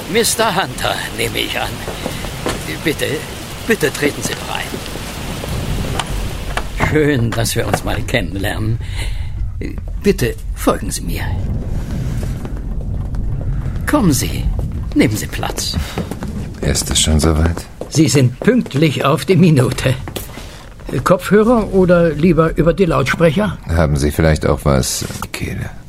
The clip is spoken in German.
Mr. Hunter, nehme ich an. Bitte treten Sie doch ein. Schön, dass wir uns mal kennenlernen. Bitte folgen Sie mir. Kommen Sie, nehmen Sie Platz. Ist es schon soweit? Sie sind pünktlich auf die Minute. Kopfhörer oder lieber über die Lautsprecher? Haben Sie vielleicht auch was, Kehle?